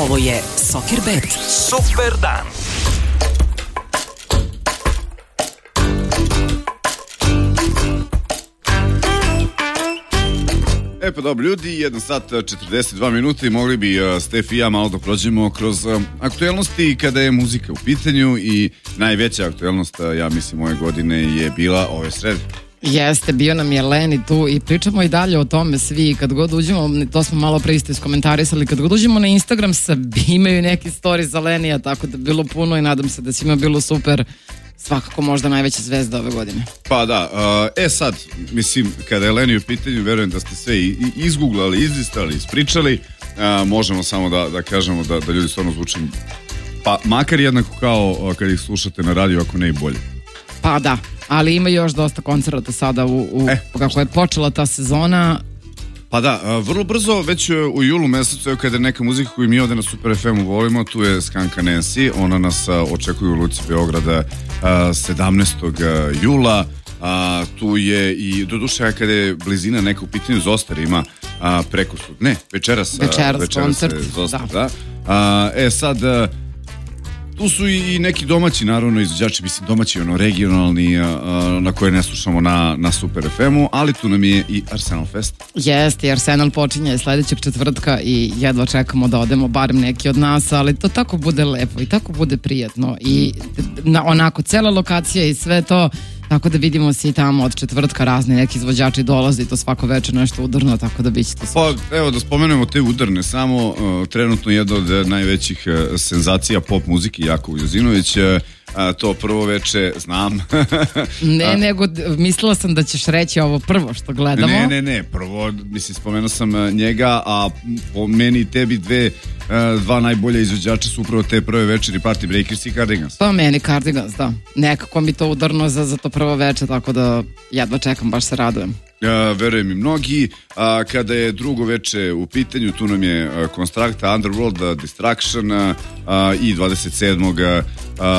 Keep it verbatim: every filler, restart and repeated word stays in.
Ovo je Sockerbet. Super dan. E pa dobro ljudi, jedan sat četrdeset dva minuta i mogli bi uh, Stef i ja malo da prođemo kroz uh, aktuelnosti kada je muzika u pitanju i najveća aktuelnost, uh, ja mislim, ove godine je bila ove srede. Jeste, bio nam je Leni tu i pričamo i dalje o tome svi, kad god uđemo, to smo malo pre isto iskomentarisali, kad god uđemo na Instagram svi imaju neki story za Lenija, tako da bilo puno i nadam se da svima bilo super. Svakako možda najveća zvezda ove godine. Pa da, uh, e sad, mislim, kada je Leni u pitanju, verujem da ste sve i, i izgooglali, izlistali, ispričali, uh, možemo samo da, da kažemo da, da ljudi stvarno zvuči, pa makar jednako kao uh, kad ih slušate na radiju, ako ne i bolje. Pa da, ali ima još dosta koncerata sada u, u e, kako je počela ta sezona. Pa da, uh, vrlo brzo, već u julu mesecu, kada je neka muzika koju mi ovde na Super ef emu volimo, tu je Skanka Nancy, ona nas uh, očekuje u Luci Beograda uh, sedamnaestog jula, uh, tu je i doduše kada je blizina neka u pitanju, Zostar ima uh, preko sud, ne, večeras, večeras, večeras koncert, Zostar, da. da. Uh, e sad, uh, tu su i neki domaći, naravno, izvođači, mislim domaći, ono, regionalni, uh, na koje ne slušamo na, na Super ef emu, ali tu nam je i Arsenal Fest. Jeste, Arsenal počinje sledećeg četvrtka i jedva čekamo da odemo, barem neki od nas, ali to tako bude lepo i tako bude prijatno i na, onako, cela lokacija i sve to, tako da vidimo se i tamo od četvrtka, razni neki izvođači dolaze i to svako večer nešto udarno, tako da biće to sve. Pa evo da spomenemo te udarne samo, uh, trenutno jedna od najvećih uh, senzacija pop muzike, Jakov Jozinović, uh, A, to prvo veče, znam. Ne, a, nego mislila sam da ćeš reći ovo prvo što gledamo. Ne, ne, ne, prvo, mislim, spomenuo sam njega, a po meni i tebi dve, dva najbolja izvođača su upravo te prve večeri, Party Breakers i Cardigans. Pa meni Cardigans, da. Nekako mi to udarno za, za to prvo veče, tako da jedva čekam, baš se radujem. Uh, verujem i mnogi. Uh, kada je drugo veče u pitanju, tu nam je uh, Constructa, Underworld, uh, Distraction uh, i dvadeset sedmog